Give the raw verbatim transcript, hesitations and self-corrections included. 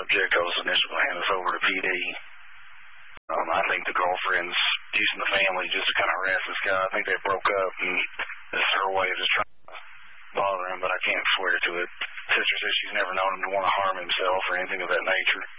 Jericho's initially going to hand us over to P D. Um, I think the girlfriend's using the family just to kind of harass this guy. I think they broke up, and this is her way of just trying to bother him, but I can't swear to it. Sister says she's never known him to want to harm himself or anything of that nature.